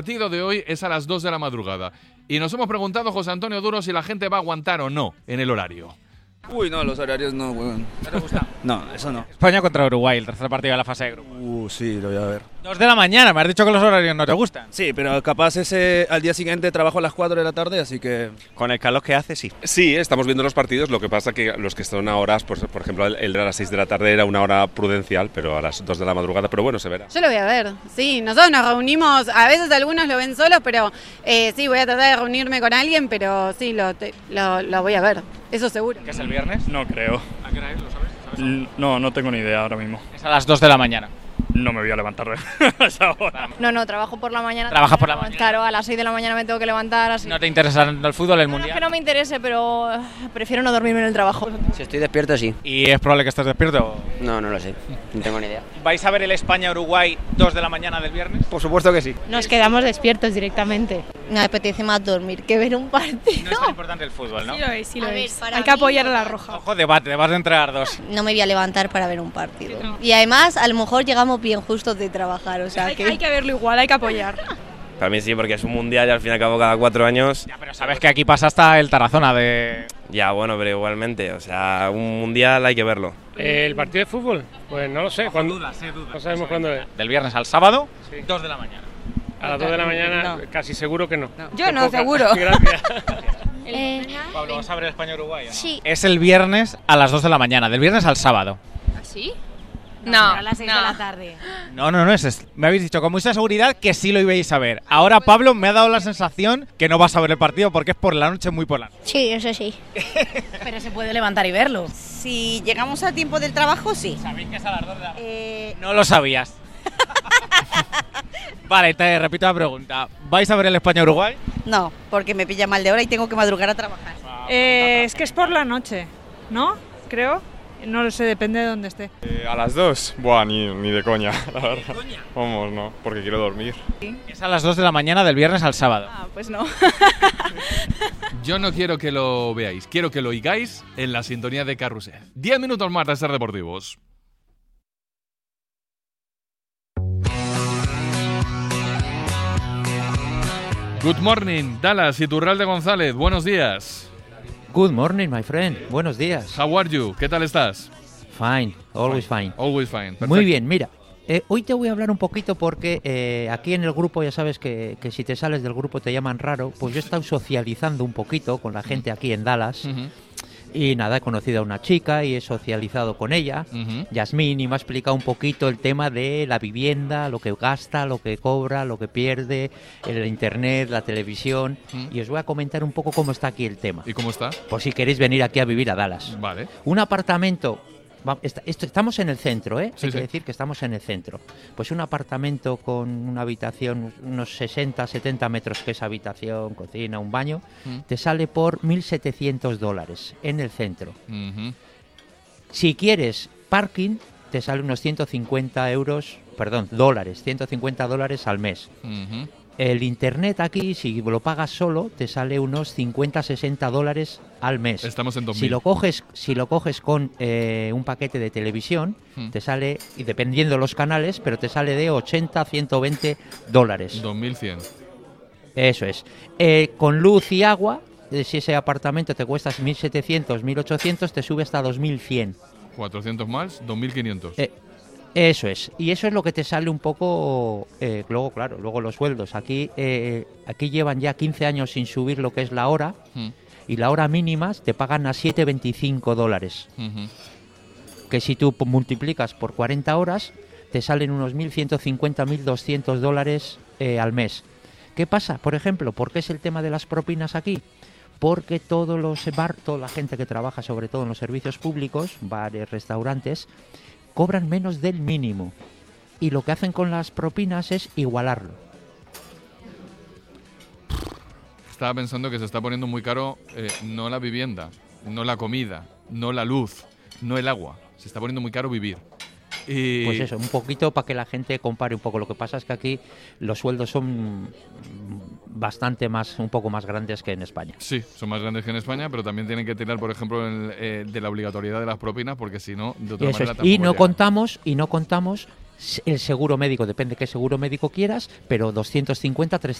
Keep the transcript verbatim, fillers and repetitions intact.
partido de hoy es a las dos de la madrugada. Y nos hemos preguntado, José Antonio Duro, si la gente va a aguantar o no en el horario. Uy, no, los horarios no, weón. ¿No te gusta? No, eso no. España contra Uruguay, el tercer partido de la fase de grupo. Uh, sí, lo voy a ver. Dos de la mañana, me has dicho que los horarios no te gustan. Sí, pero capaz ese al día siguiente trabajo a las cuatro de la tarde, así que... Con el calor que hace, sí. Sí, estamos viendo los partidos, lo que pasa que los que son a horas, pues, por ejemplo, el, el de las seis de la tarde era una hora prudencial, pero a las dos de la madrugada, pero bueno, se verá. Yo lo voy a ver, sí, nosotros nos reunimos, a veces algunos lo ven solos, pero eh, sí, voy a tratar de reunirme con alguien, pero sí, lo, te, lo, lo voy a ver, eso seguro. ¿Qué es el viernes? No creo. ¿A qué hora es? ¿Lo sabes? ¿Sabes? L- No, no tengo ni idea ahora mismo. Es a las dos de la mañana. No me voy a levantar a esa hora. No, no, trabajo por la mañana. ¿Trabajas por la mañana? Claro, a las seis de la mañana me tengo que levantar. Así. ¿No te interesa el fútbol, el No, no es mundial? que no me interese, pero eh, prefiero no dormirme en el trabajo. Si estoy despierto, sí. ¿Y es probable que estés despierto? No, no lo sé. No tengo ni idea. ¿Vais a ver el España-Uruguay dos de la mañana del viernes? Por supuesto que sí. Nos quedamos despiertos directamente. Me apetece más dormir que ver un partido. No es tan importante el fútbol, ¿no? Sí lo es, sí lo A ver, es. para Hay que mí, apoyar a la no. roja. Ojo, debate, debate entre las dos. No me voy a levantar para ver un partido. No. Y además, a lo mejor llegamos bien justos de trabajar, o sea Hay, que... hay que verlo igual, hay que apoyar. Para mí sí, porque es un mundial y al fin y al cabo cada cuatro años. Ya, pero sabes que aquí pasa hasta el Tarazona de... Ya, bueno, pero igualmente, o sea, un mundial hay que verlo. Eh, ¿El partido de fútbol? Pues no lo sé. ¿Cuándo? Dudas, eh, dudas. No sabemos cuándo es. Del viernes al sábado, Sí. dos de la mañana. A las dos de la mañana, No. casi seguro que no. Yo Qué no, poca. seguro. Gracias. Eh, Pablo, ¿vas a ver España-Uruguay? ¿no? Sí. Es el viernes a las dos de la mañana, del viernes al sábado. ¿Sí? No, a las seis de la tarde. No, no, no es este. Me habéis dicho con mucha seguridad que sí lo ibais a ver. Ahora Pablo me ha dado la sensación que no vas a ver el partido porque es por la noche, muy por la noche. Sí, eso sí. Pero se puede levantar y verlo. Si llegamos a tiempo del trabajo, sí. ¿Sabéis que es a las dos de la Eh, No lo sabías. Vale, te repito la pregunta. ¿Vais a ver el España-Uruguay? no, porque me pilla mal de hora y tengo que madrugar a trabajar. Eh, es que es por la noche, ¿no? Creo. No lo sé, depende de dónde esté. Eh, a las dos, buah, ni, ni de coña, la verdad. Vamos, no, porque quiero dormir. Es a las dos de la mañana del viernes al sábado. Ah, pues no. Yo no quiero que lo veáis, quiero que lo oigáis en la sintonía de Carrusel. Diez minutos más de Ser Deportivos. Good morning, Dallas, Iturralde González, buenos días. Good morning, my friend. Buenos días. How are you? ¿Qué tal estás? Fine, always fine. Always fine. Perfecto. Muy bien, mira. Eh, hoy te voy a hablar un poquito porque eh, aquí en el grupo ya sabes que, que si te sales del grupo te llaman raro. Pues yo he estado socializando un poquito con la gente aquí en Dallas. Uh-huh. Y nada, he conocido a una chica y he socializado con ella, Uh-huh. Yasmín, y me ha explicado un poquito el tema de la vivienda, lo que gasta, lo que cobra, lo que pierde, el internet, la televisión. Uh-huh. Y os voy a comentar un poco cómo está aquí el tema. ¿Y cómo está? Por si queréis venir aquí a vivir a Dallas. Vale. Un apartamento, va- est- esto- estamos en el centro, ¿eh? Sí, Hay que sí. decir que estamos en el centro. Pues un apartamento con una habitación, unos sesenta, setenta metros, que es habitación, cocina, un baño, Mm. te sale por mil setecientos dólares en el centro. Ujú. Si quieres parking, te sale unos ciento cincuenta euros, perdón, dólares, ciento cincuenta dólares al mes. Ujú. El internet aquí, si lo pagas solo, te sale unos cincuenta, sesenta dólares al mes. Estamos en dos mil. Si lo coges, si lo coges con eh, un paquete de televisión, Hmm. te sale, y dependiendo de los canales, pero te sale de ochenta a ciento veinte dólares. dos mil cien. Eso es. Eh, con luz y agua, eh, si ese apartamento te cuesta mil setecientos, mil ochocientos, te sube hasta dos mil cien. cuatrocientos más, dos mil quinientos. Eh, Eso es, y eso es lo que te sale un poco, eh, luego claro, luego los sueldos. Aquí eh, aquí llevan ya quince años sin subir lo que es la hora, Mm. y la hora mínima te pagan a siete veinticinco dólares, Ujú. que si tú p- multiplicas por cuarenta horas, te salen unos mil ciento cincuenta, mil doscientos dólares eh, al mes. ¿Qué pasa? Por ejemplo, ¿por qué es el tema de las propinas aquí? Porque todos los bar, toda la gente que trabaja sobre todo en los servicios públicos, bares, restaurantes, cobran menos del mínimo, y lo que hacen con las propinas es igualarlo. Estaba pensando que se está poniendo muy caro eh, no la vivienda, no la comida, no la luz, no el agua. Se está poniendo muy caro vivir. Y... Pues eso, un poquito para que la gente compare un poco. Lo que pasa es que aquí los sueldos son bastante más, un poco más grandes que en España. Sí, son más grandes que en España, pero también tienen que tirar, por ejemplo, el, eh, de la obligatoriedad de las propinas, porque si no, de otra Eso manera es. tampoco Y no llega. contamos, y no contamos el seguro médico, depende qué seguro médico quieras, pero doscientos cincuenta,